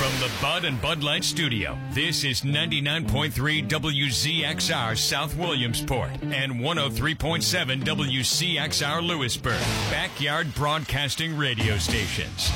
From the Bud and Bud Light Studio, this is 99.3 WZXR South Williamsport and 103.7 WCXR Lewisburg, backyard broadcasting radio stations.